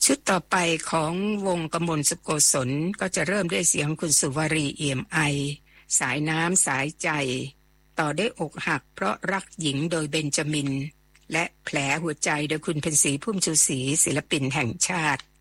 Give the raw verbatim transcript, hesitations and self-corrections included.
ชุดต่อไปของวงกมลสโกศลก็จะเริ่มด้วยเสียงคุณสุวรีเอี่ยมไอสายน้ำสายใจต่อได้อกหักเพราะรักหญิงโดยเบนจามินและแผลหัวใจโดยคุณเพ็ญศรีพุ่มชูศรีศิลปินแห่งชาติ